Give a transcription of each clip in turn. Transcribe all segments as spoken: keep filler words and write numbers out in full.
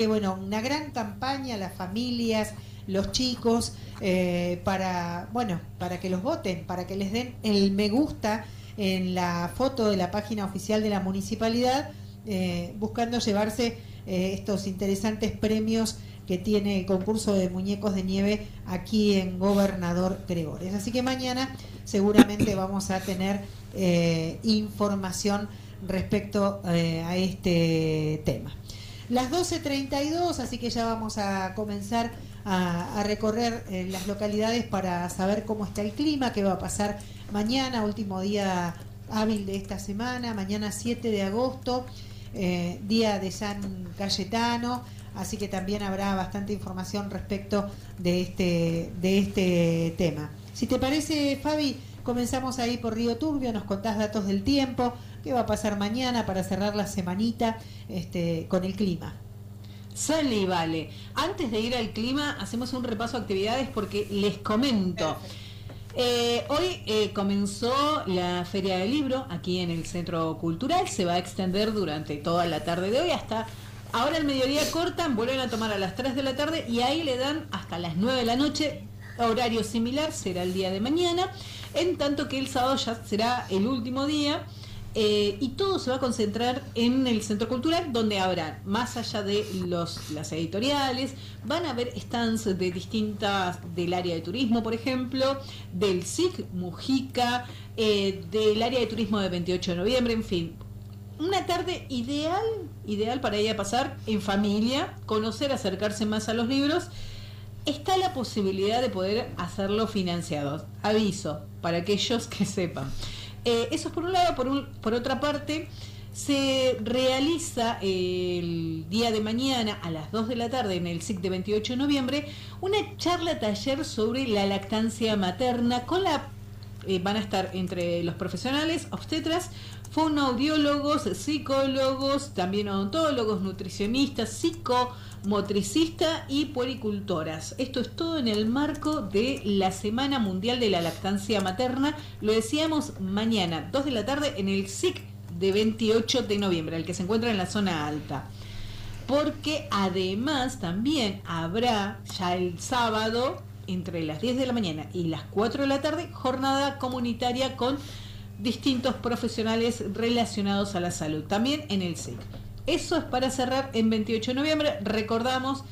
Bueno, una gran campaña, las familias, los chicos, eh, para, bueno, para que los voten, para que les den el me gusta en la foto de la página oficial de la municipalidad, eh, buscando llevarse eh, estos interesantes premios que tiene el concurso de muñecos de nieve aquí en Gobernador Gregores. Así que mañana seguramente vamos a tener eh, información respecto eh, a este tema. Las doce treinta y dos, así que ya vamos a comenzar a, a recorrer eh, las localidades para saber cómo está el clima, qué va a pasar mañana, último día hábil de esta semana, mañana siete de agosto, eh, día de San Cayetano, así que también habrá bastante información respecto de este, de este tema. Si te parece, Fabi, comenzamos ahí por Río Turbio, nos contás datos del tiempo, qué va a pasar mañana para cerrar la semanita este, con el clima. Sale y vale. Antes de ir al clima, hacemos un repaso de actividades porque les comento. Eh, hoy eh, comenzó la Feria del Libro aquí en el Centro Cultural, se va a extender durante toda la tarde de hoy hasta... Ahora al mediodía cortan, vuelven a tomar a las tres de la tarde y ahí le dan hasta las nueve de la noche, horario similar, será el día de mañana, en tanto que el sábado ya será el último día. Eh, y todo se va a concentrar en el Centro Cultural, donde habrá, más allá de los las editoriales, van a haber stands de distintas, del área de turismo, por ejemplo, del S I C Mujica, eh, del área de turismo de veintiocho de noviembre, en fin. Una tarde ideal, ideal para ir a pasar en familia, conocer, acercarse más a los libros. Está la posibilidad de poder hacerlo financiado. Aviso, para aquellos que sepan. Eh, eso es por un lado. Por, un, por otra parte, se realiza el día de mañana a las dos de la tarde en el S I C de veintiocho de noviembre una charla taller sobre la lactancia materna con la eh, van a estar entre los profesionales obstetras, fonoaudiólogos, psicólogos, también odontólogos, nutricionistas, psicomotricistas y puericultoras. Esto es todo en el marco de la Semana Mundial de la Lactancia Materna. Lo decíamos, mañana, dos de la tarde, en el S I C de veintiocho de noviembre, el que se encuentra en la zona alta. Porque además también habrá ya el sábado, entre las diez de la mañana y las cuatro de la tarde, jornada comunitaria con distintos profesionales relacionados a la salud, también en el S I C. Eso es para cerrar en veintiocho de noviembre. Recordamos,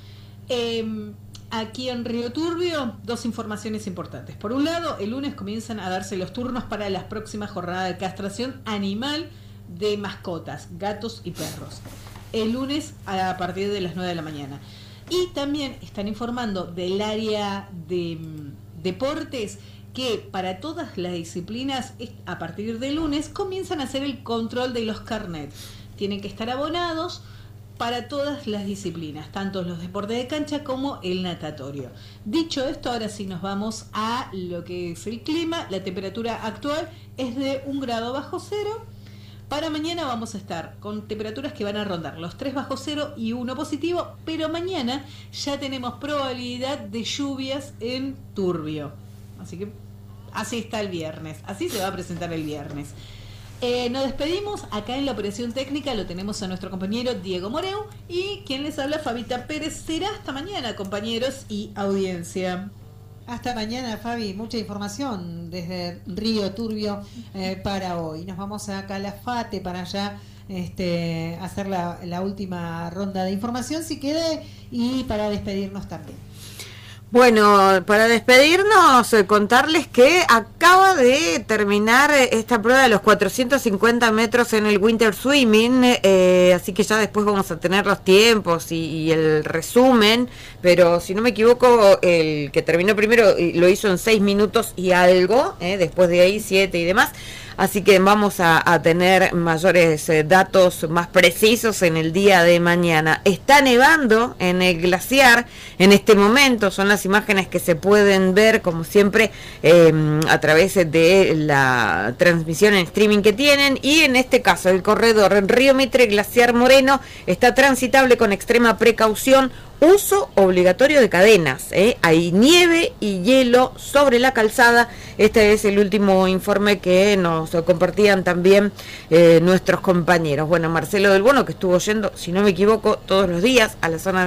eh, aquí en Río Turbio, dos informaciones importantes. Por un lado, el lunes comienzan a darse los turnos para las próximas jornadas de castración animal de mascotas, gatos y perros. El lunes a partir de las nueve de la mañana. Y también están informando del área de um, deportes que para todas las disciplinas, a partir del lunes, comienzan a hacer el control de los carnets. Tienen que estar abonados para todas las disciplinas, tanto los deportes de cancha como el natatorio. Dicho esto, ahora sí nos vamos a lo que es el clima. La temperatura actual es de un grado bajo cero. Para mañana vamos a estar con temperaturas que van a rondar los tres bajo cero y uno positivo, pero mañana ya tenemos probabilidad de lluvias en Turbio. Así que así está el viernes, así se va a presentar el viernes. Eh, nos despedimos, acá en la operación técnica lo tenemos a nuestro compañero Diego Moreu y quien les habla, Fabita Pérez. Será hasta mañana, compañeros y audiencia. Hasta mañana, Fabi, mucha información desde Río Turbio eh, para hoy. Nos vamos a Calafate para allá este, hacer la, la última ronda de información, si quede, y para despedirnos también. Bueno, para despedirnos, eh, contarles que acaba de terminar esta prueba de los cuatrocientos cincuenta metros en el Winter Swimming, eh, así que ya después vamos a tener los tiempos y, y el resumen, pero si no me equivoco, el que terminó primero lo hizo en seis minutos y algo, eh, después de ahí siete y demás. Así que vamos a, a tener mayores eh, datos más precisos en el día de mañana. Está nevando en el glaciar en este momento, son las imágenes que se pueden ver como siempre eh, a través de la transmisión en streaming que tienen, y en este caso el corredor Río Mitre Glaciar Moreno está transitable con extrema precaución. uso obligatorio de cadenas, ¿eh? Hay nieve y hielo sobre la calzada. Este es el último informe que nos compartían también eh, nuestros compañeros. Bueno, Marcelo del Bono, que estuvo yendo, si no me equivoco, todos los días a la zona de